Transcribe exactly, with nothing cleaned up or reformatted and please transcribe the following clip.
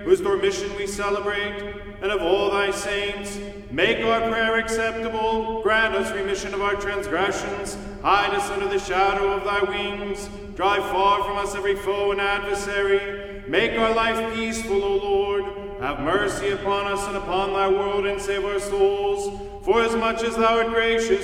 whose dormition we celebrate, and of all thy saints. Make our prayer acceptable, grant us remission of our transgressions, hide us under the shadow of thy wings, drive far from us every foe and adversary. Make our life peaceful, O Lord. Have mercy upon us and upon thy world, and save our souls. For as much as thou art gracious,